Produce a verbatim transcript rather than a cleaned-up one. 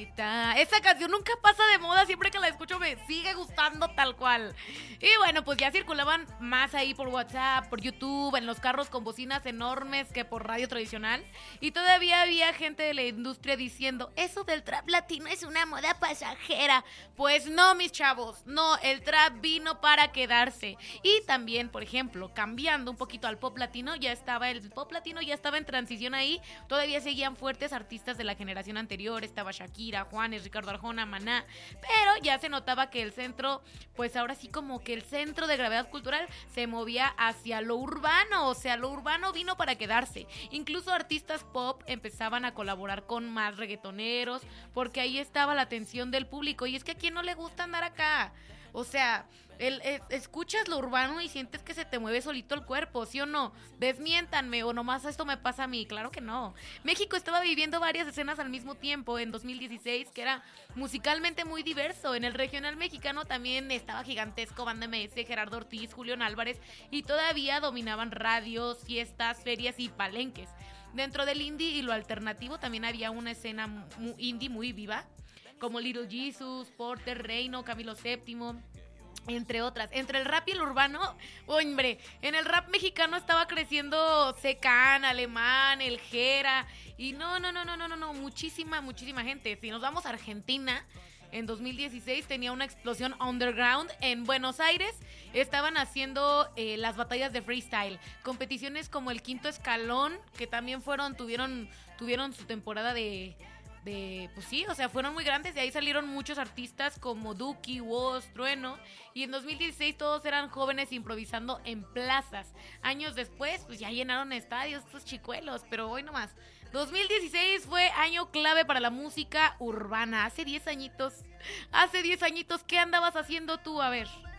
Lolita. Esa canción nunca pasa de moda, siempre que la escucho me sigue gustando tal cual. Y bueno, pues ya circulaban más ahí por WhatsApp, por YouTube, en los carros con bocinas enormes que por radio tradicional. Y todavía había gente de la industria diciendo, eso del trap latino es una moda pasajera. Pues no, mis chavos, no, el trap vino para quedarse. Y también, por ejemplo, cambiando un poquito al pop latino, ya estaba el pop latino, ya estaba en transición ahí. Todavía seguían fuertes artistas de la generación anterior, estaba Shakira, Juanes, Ricardo Arjona, Maná, pero ya se notaba que el centro, pues ahora sí como que el centro de gravedad cultural se movía hacia lo urbano, o sea, lo urbano vino para quedarse. Incluso artistas pop empezaban a colaborar con más reggaetoneros, porque ahí estaba la atención del público, y es que a quién no le gusta andar acá. O sea, el, el, escuchas lo urbano y sientes que se te mueve solito el cuerpo, ¿sí o no? Desmiéntanme, o nomás esto me pasa a mí. Claro que no. México estaba viviendo varias escenas al mismo tiempo en dos mil dieciséis, que era musicalmente muy diverso. En el regional mexicano también estaba gigantesco Banda M S, Gerardo Ortiz, Julián Álvarez, y todavía dominaban radios, fiestas, ferias y palenques. Dentro del indie y lo alternativo también había una escena mu- indie muy viva, como Little Jesus, Porter, Reino, Camilo Séptimo, entre otras. Entre el rap y el urbano, hombre, en el rap mexicano estaba creciendo Secan, Alemán, El Jera, y no, no, no, no, no, no, no, muchísima, muchísima gente. Si nos vamos a Argentina, en dos mil dieciséis tenía una explosión underground. En Buenos Aires estaban haciendo eh, las batallas de freestyle, competiciones como el Quinto Escalón, que también fueron, tuvieron, tuvieron su temporada de... de, pues sí, o sea, fueron muy grandes. De ahí salieron muchos artistas como Duki, Woz, Trueno. Y en dos mil dieciséis todos eran jóvenes improvisando en plazas. Años después, pues ya llenaron estadios estos chicuelos, pero hoy nomás. dos mil dieciséis fue año clave para la música urbana. Hace diez añitos, hace diez añitos, ¿qué andabas haciendo tú? A ver.